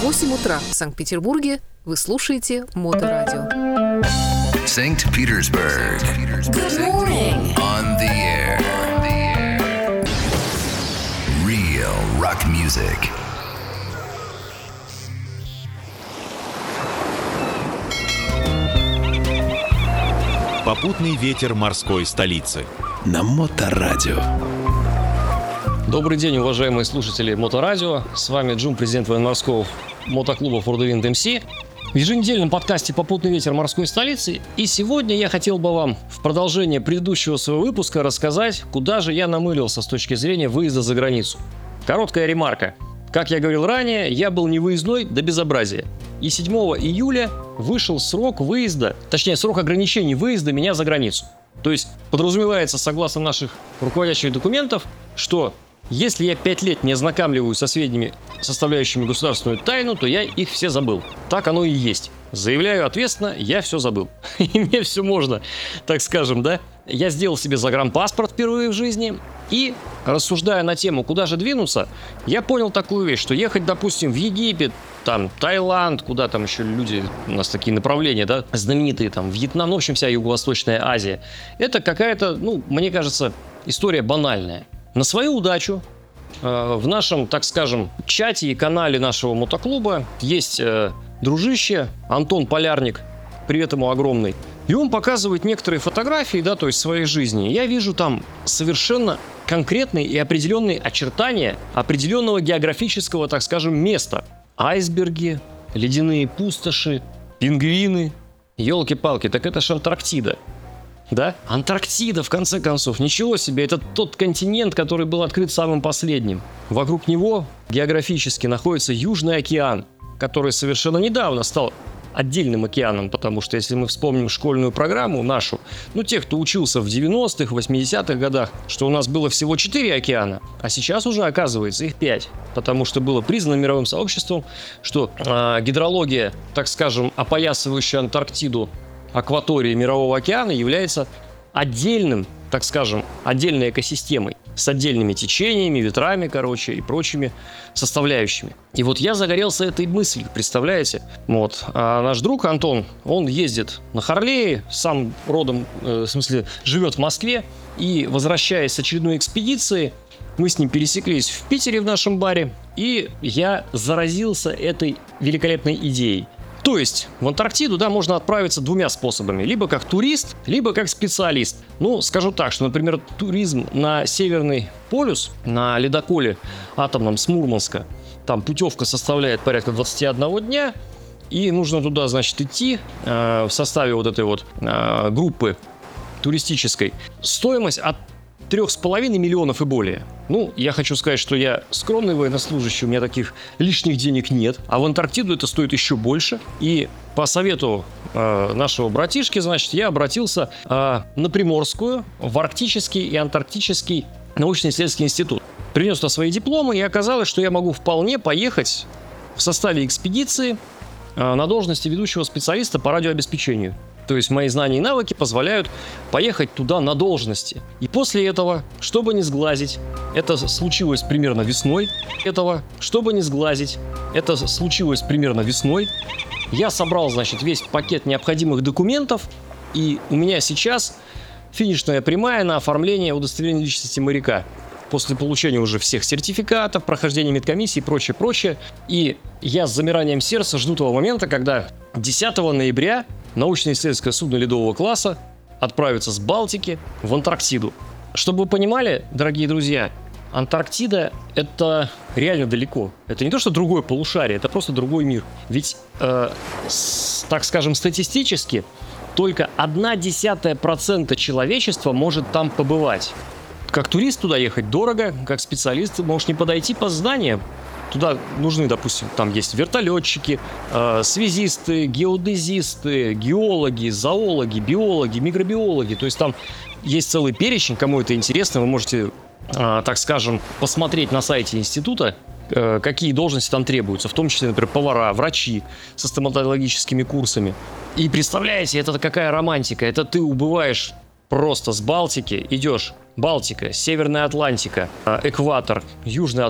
8 утра в Санкт-Петербурге. Вы слушаете Моторадио. St. Petersburg. Good morning. On the air. Real rock music. Попутный ветер морской столицы. На Моторадио. Добрый день, уважаемые слушатели Моторадио. С вами Джум, президент военно-морского мотоклуба Ford Wind MC. В еженедельном подкасте «Попутный ветер морской столицы». И сегодня я хотел бы вам в продолжение предыдущего своего выпуска рассказать, куда же я намылился с точки зрения выезда за границу. Короткая ремарка. Как я говорил ранее, я был невыездной до безобразия. И 7 июля вышел срок выезда, точнее срок ограничений выезда меня за границу. То есть подразумевается, согласно наших руководящих документов, что если я 5 лет не ознакомливаюсь со сведениями, составляющими государственную тайну, то я их все забыл. Так оно и есть. Заявляю ответственно, я все забыл. И мне все можно, так скажем, да? Я сделал себе загранпаспорт впервые в жизни. И, рассуждая на тему, куда же двинуться, я понял такую вещь, что ехать, допустим, в Египет, там, Таиланд, куда там еще люди, у нас такие направления, да, знаменитые, там, Вьетнам, ну, в общем, вся Юго-Восточная Азия, это какая-то, ну, мне кажется, история банальная. На свою удачу в нашем, так скажем, чате и канале нашего мотоклуба есть дружище Антон Полярник, привет ему огромный, и он показывает некоторые фотографии, да, то есть своей жизни. Я вижу там совершенно конкретные и определенные очертания определенного географического, так скажем, места. Айсберги, ледяные пустоши, пингвины. Елки-палки, так это ж Антарктида. Да? Антарктида, в конце концов, ничего себе, это тот континент, который был открыт самым последним. Вокруг него географически находится Южный океан, который совершенно недавно стал отдельным океаном, потому что если мы вспомним школьную программу нашу, ну, тех, кто учился в 90-х, 80-х годах, что у нас было всего 4 океана, а сейчас уже, оказывается, их 5, потому что было признано мировым сообществом, что гидрология, так скажем, опоясывающая Антарктиду акватории Мирового океана является отдельным, так скажем, отдельной экосистемой с отдельными течениями, ветрами, короче, и прочими составляющими. И вот я загорелся этой мыслью, представляете? Вот. А наш друг Антон, он ездит на Харлее, сам родом, в смысле, живет в Москве, и, возвращаясь с очередной экспедиции, мы с ним пересеклись в Питере в нашем баре, и я заразился этой великолепной идеей. То есть в Антарктиду, да, можно отправиться двумя способами. Либо как турист, либо как специалист. Ну, скажу так, что, например, туризм на Северный полюс, на ледоколе атомном с Мурманска, там путевка составляет порядка 21 дня, и нужно туда, значит, идти в составе вот этой вот группы туристической. Стоимость от 3,5 миллионов и более. Ну, я хочу сказать, что я скромный военнослужащий, у меня таких лишних денег нет. А в Антарктиду это стоит еще больше. И по совету нашего братишки, значит, я обратился на Приморскую, в Арктический и Антарктический научно-исследовательский институт. Принес туда свои дипломы, и оказалось, что я могу вполне поехать в составе экспедиции на должности ведущего специалиста по радиообеспечению. То есть мои знания и навыки позволяют поехать туда на должности. И после этого, чтобы не сглазить, это случилось примерно весной, я собрал, значит, весь пакет необходимых документов, и у меня сейчас финишная прямая на оформление удостоверения личности моряка. После получения уже всех сертификатов, прохождения медкомиссии и прочее. И я с замиранием сердца жду того момента, когда 10 ноября научно-исследовательское судно ледового класса отправится с Балтики в Антарктиду. Чтобы вы понимали, дорогие друзья, Антарктида — это реально далеко. Это не то, что другое полушарие, это просто другой мир. Ведь, так скажем, статистически, только 0,1% человечества может там побывать. Как турист туда ехать дорого, как специалист можешь не подойти по знаниям. Туда нужны, допустим, там есть вертолетчики, связисты, геодезисты, геологи, зоологи, биологи, микробиологи. То есть там есть целый перечень, кому это интересно, вы можете, так скажем, посмотреть на сайте института, какие должности там требуются, в том числе, например, повара, врачи со стоматологическими курсами. И представляете, это какая романтика, это ты убываешь просто с Балтики, идешь Балтика, Северная Атлантика, экватор, Южный